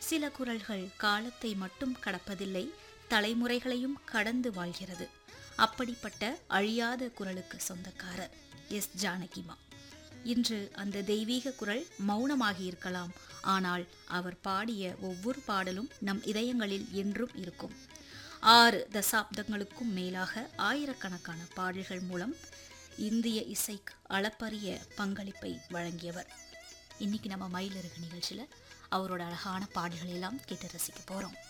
சில குரல்கள் காலத்தை மட்டும் கடப்பதில்லை, தலைமுறைகளையும் கடந்து வாழ்கிறது. அப்படிப்பட்ட அழியாத குரலுக்கு சொந்தக்காரர் எஸ். ஜானகிமா. இன்று அந்த தெய்வீக குரல் மௌனமாகி இருக்கலாம், ஆனால் அவர் பாடிய ஒவ்வொரு பாடலும் நம் இதயங்களில் என்றும் இருக்கும். 6 தசாப்தங்களுக்கும் மேலாக ஆயிரக்கணக்கான பாடல்கள் மூலம் இந்திய இசைக்கு அளப்பரிய பங்களிப்பை வழங்கியவர். இன்னைக்கு நம்ம மயிலிறகு நிகழ்ச்சியில் அவரோட அழகான பாடல்களை எல்லாம் கேட்டு ரசிக்க போறோம்.